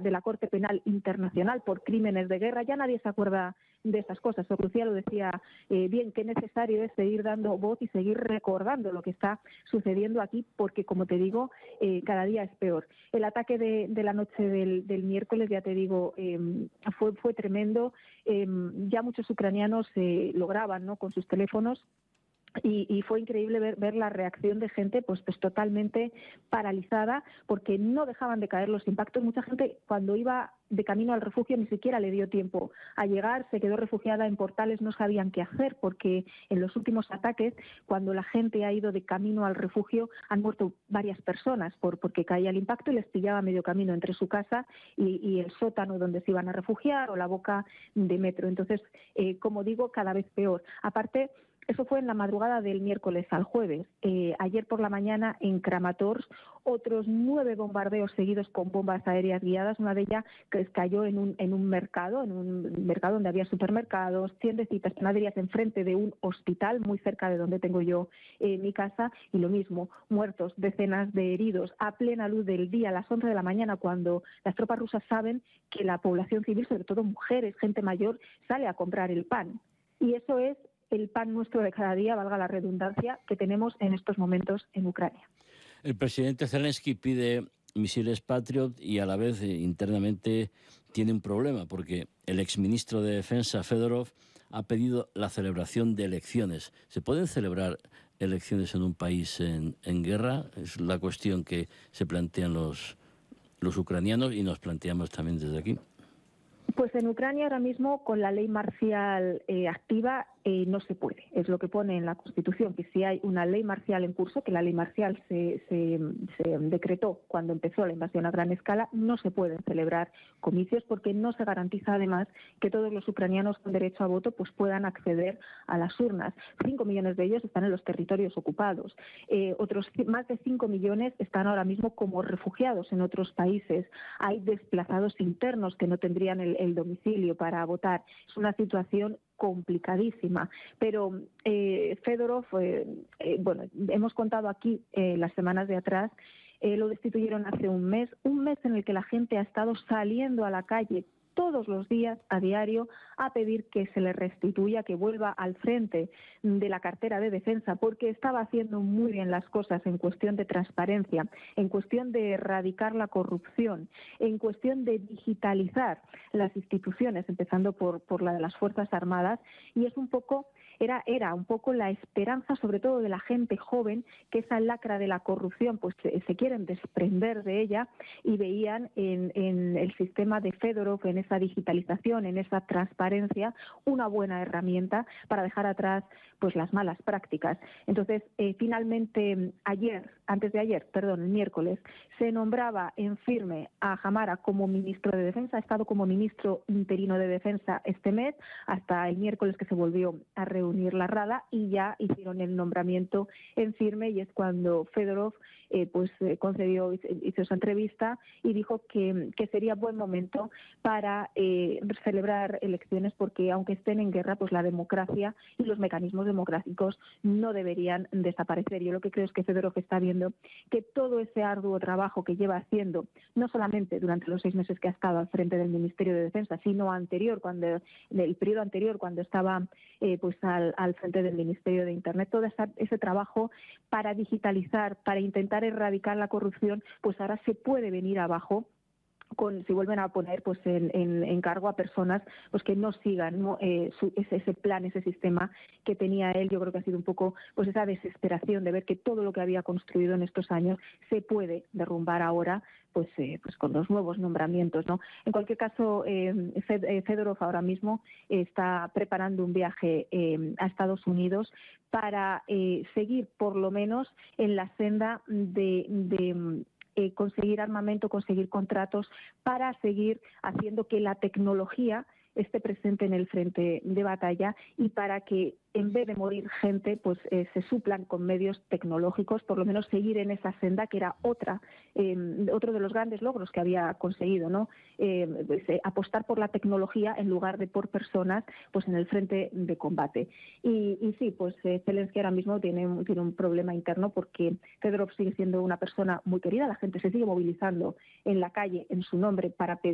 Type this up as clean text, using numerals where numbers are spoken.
la Corte Penal Internacional por crímenes de guerra. Ya nadie se acuerda de esas cosas. Lucía lo decía bien, qué necesario es seguir dando voz y seguir recordando lo que está sucediendo aquí, porque, como te digo, cada día es peor. El ataque de la noche del miércoles, ya te digo, fue tremendo. Ya muchos ucranianos lo graban, ¿no?, con sus teléfonos. Y fue increíble ver la reacción de gente pues totalmente paralizada, porque no dejaban de caer los impactos. Mucha gente, cuando iba de camino al refugio, ni siquiera le dio tiempo a llegar, se quedó refugiada en portales, no sabían qué hacer, porque en los últimos ataques, cuando la gente ha ido de camino al refugio, han muerto varias personas porque caía el impacto y les pillaba medio camino entre su casa y el sótano donde se iban a refugiar, o la boca de metro. Entonces, como digo, cada vez peor. Aparte, eso fue en la madrugada del miércoles al jueves. Ayer por la mañana, en Kramatorsk, otros 9 bombardeos seguidos con bombas aéreas guiadas. Una de ellas que cayó en un mercado donde había supermercados, tiendecitas, panaderías, enfrente de un hospital muy cerca de donde tengo yo mi casa. Y lo mismo, muertos, decenas de heridos, a plena luz del día, a las 11 de la mañana, cuando las tropas rusas saben que la población civil, sobre todo mujeres, gente mayor, sale a comprar el pan. Y eso es el pan nuestro de cada día, valga la redundancia, que tenemos en estos momentos en Ucrania. El presidente Zelensky pide misiles Patriot y a la vez internamente tiene un problema, porque el exministro de Defensa, Fedorov, ha pedido la celebración de elecciones. ¿Se pueden celebrar elecciones en un país en guerra? Es la cuestión que se plantean los ucranianos y nos planteamos también desde aquí. Pues en Ucrania ahora mismo, con la ley marcial activa, no se puede. Es lo que pone en la Constitución, que si hay una ley marcial en curso, que la ley marcial se decretó cuando empezó la invasión a gran escala, no se pueden celebrar comicios, porque no se garantiza además que todos los ucranianos con derecho a voto pues puedan acceder a las urnas. 5 millones de ellos están en los territorios ocupados. Otros más de 5 millones están ahora mismo como refugiados en otros países. Hay desplazados internos que no tendrían el domicilio para votar. Es una situación complicadísima, pero Fedorov, bueno, hemos contado aquí las semanas de atrás, lo destituyeron hace un mes en el que la gente ha estado saliendo a la calle todos los días, a diario, a pedir que se le restituya, que vuelva al frente de la cartera de defensa, porque estaba haciendo muy bien las cosas en cuestión de transparencia, en cuestión de erradicar la corrupción, en cuestión de digitalizar las instituciones, empezando por la de las Fuerzas Armadas, y es un poco... Era un poco la esperanza, sobre todo de la gente joven, que esa lacra de la corrupción pues se quieren desprender de ella, y veían en el sistema de Fedorov, en esa digitalización, en esa transparencia, una buena herramienta para dejar atrás pues las malas prácticas. Entonces, finalmente, el miércoles, se nombraba en firme a Hamara como ministro de Defensa. Ha estado como ministro interino de Defensa este mes, hasta el miércoles, que se volvió a reunir la Rada, y ya hicieron el nombramiento en firme, y es cuando Fedorov hizo esa entrevista y dijo que sería buen momento para celebrar elecciones, porque aunque estén en guerra, pues la democracia y los mecanismos democráticos no deberían desaparecer. Yo lo que creo es que Fedorov está viendo que todo ese arduo trabajo que lleva haciendo, no solamente durante los 6 meses que ha estado al frente del Ministerio de Defensa, sino el periodo anterior, cuando estaba al frente del Ministerio de Internet, todo ese trabajo para digitalizar, para intentar erradicar la corrupción, pues ahora se puede venir abajo si vuelven a poner pues en cargo a personas pues que no sigan, ¿no?, ese plan, ese sistema que tenía él. Yo creo que ha sido un poco pues esa desesperación de ver que todo lo que había construido en estos años se puede derrumbar ahora pues con los nuevos nombramientos, ¿no? En cualquier caso, Fedorov ahora mismo está preparando un viaje a Estados Unidos para seguir por lo menos en la senda de conseguir armamento, conseguir contratos, para seguir haciendo que la tecnología esté presente en el frente de batalla, y para que en vez de morir gente, pues se suplan con medios tecnológicos, por lo menos seguir en esa senda que era otro de los grandes logros que había conseguido, ¿no? Apostar por la tecnología en lugar de por personas, pues en el frente de combate. Y sí, pues Zelensky ahora mismo tiene un problema interno, porque Fedorov sigue siendo una persona muy querida, la gente se sigue movilizando en la calle en su nombre para pedir